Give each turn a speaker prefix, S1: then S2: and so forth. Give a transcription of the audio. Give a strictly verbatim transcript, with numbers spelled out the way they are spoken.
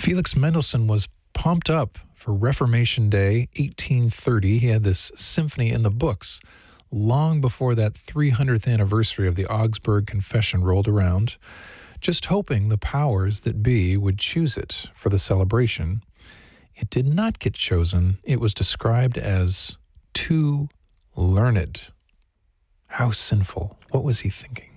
S1: Felix Mendelssohn was pumped up for Reformation Day, eighteen thirty. He had this symphony in the books long before that three hundredth anniversary of the Augsburg Confession rolled around, just hoping the powers that be would choose it for the celebration. It did not get chosen. It was described as too learned. How sinful. What was he thinking?